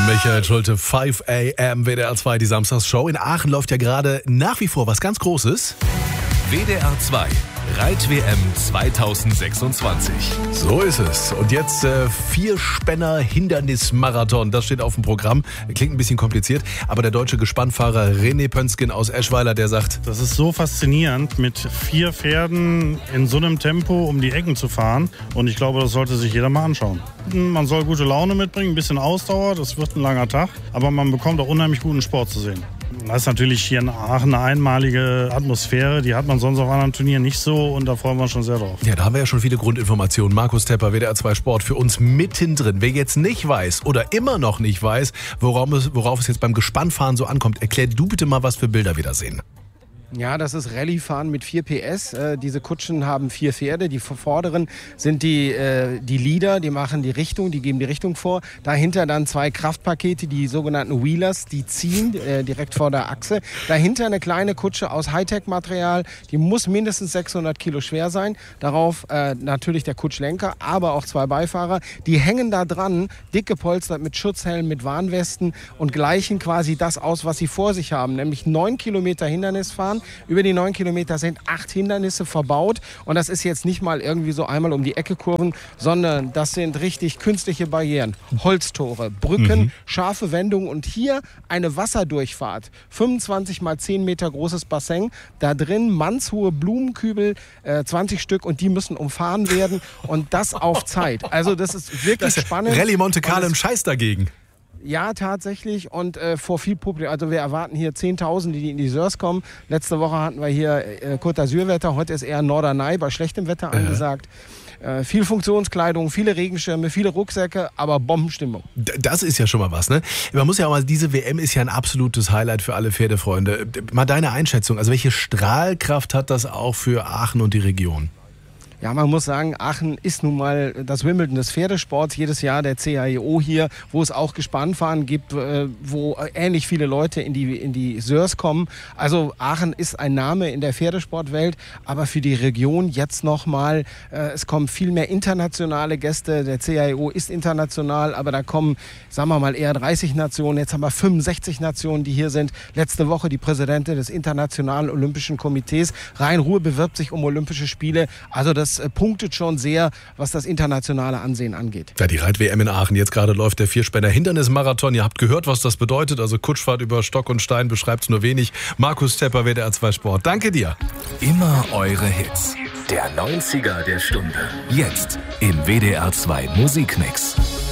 Michael Schulte, 5 a.m. WDR 2, die Samstagsshow. In Aachen läuft ja gerade nach wie vor was ganz Großes. WDR 2, Reit-WM 2026. So ist es. Und jetzt Vierspänner-Hindernis-Marathon. Das steht auf dem Programm. Klingt ein bisschen kompliziert, aber der deutsche Gespannfahrer René Pönsken aus Eschweiler, der sagt: Das ist so faszinierend, mit 4 Pferden in so einem Tempo um die Ecken zu fahren. Und ich glaube, das sollte sich jeder mal anschauen. Man soll gute Laune mitbringen, ein bisschen Ausdauer. Das wird ein langer Tag. Aber man bekommt auch unheimlich guten Sport zu sehen. Das ist natürlich hier in Aachen eine einmalige Atmosphäre. Die hat man sonst auf anderen Turnieren nicht so. Und da freuen wir uns schon sehr drauf. Ja, da haben wir ja schon viele Grundinformationen. Markus Tepper, WDR 2 Sport, für uns mittendrin. Wer jetzt nicht weiß oder immer noch nicht weiß, worauf es jetzt beim Gespannfahren so ankommt, erklär du bitte mal, was für Bilder wir da sehen. Ja, das ist Rallye-Fahren mit 4 PS. Diese Kutschen haben 4 Pferde. Die vorderen sind die Leader, die machen die Richtung, die geben die Richtung vor. Dahinter dann 2 Kraftpakete, die sogenannten Wheelers, die ziehen direkt vor der Achse. Dahinter eine kleine Kutsche aus Hightech-Material, die muss mindestens 600 Kilo schwer sein. Darauf natürlich der Kutschlenker, aber auch 2 Beifahrer. Die hängen da dran, dick gepolstert mit Schutzhelm, mit Warnwesten und gleichen quasi das aus, was sie vor sich haben, nämlich 9 Kilometer Hindernis fahren. Über die 9 Kilometer sind 8 Hindernisse verbaut. Und das ist jetzt nicht mal irgendwie so einmal um die Ecke kurven, sondern das sind richtig künstliche Barrieren. Holztore, Brücken, scharfe Wendungen und hier eine Wasserdurchfahrt. 25 mal 10 Meter großes Bassin. Da drin mannshohe Blumenkübel, 20 Stück, und die müssen umfahren werden. Und das auf Zeit. Also das ist wirklich spannend. Rallye Monte Carlo im Scheiß dagegen. Ja, tatsächlich, und vor viel Publikum. Also wir erwarten hier 10.000, die in die Sörs kommen. Letzte Woche hatten wir hier Côte d'Azur-Wetter, heute ist eher Norderney bei schlechtem Wetter angesagt. Viel Funktionskleidung, viele Regenschirme, viele Rucksäcke, aber Bombenstimmung. Das ist ja schon mal was, ne? Man muss ja auch mal, diese WM ist ja ein absolutes Highlight für alle Pferdefreunde. Mal deine Einschätzung, also welche Strahlkraft hat das auch für Aachen und die Region? Ja, man muss sagen, Aachen ist nun mal das Wimbledon des Pferdesports. Jedes Jahr der CAEO hier, wo es auch Gespannfahren gibt, wo ähnlich viele Leute in die Sörs kommen. Also Aachen ist ein Name in der Pferdesportwelt, aber für die Region jetzt nochmal, es kommen viel mehr internationale Gäste. Der CAEO ist international, aber da kommen, sagen wir mal, eher 30 Nationen. Jetzt haben wir 65 Nationen, die hier sind. Letzte Woche die Präsidentin des Internationalen Olympischen Komitees. Rhein-Ruhr bewirbt sich um Olympische Spiele. Also das punktet schon sehr, was das internationale Ansehen angeht. Ja, die Reit-WM in Aachen. Jetzt gerade läuft der Vierspänner-Hindernis-Marathon. Ihr habt gehört, was das bedeutet. Also Kutschfahrt über Stock und Stein beschreibt es nur wenig. Markus Tepper, WDR 2 Sport. Danke dir. Immer eure Hits. Der 90er der Stunde. Jetzt im WDR 2 Musikmix.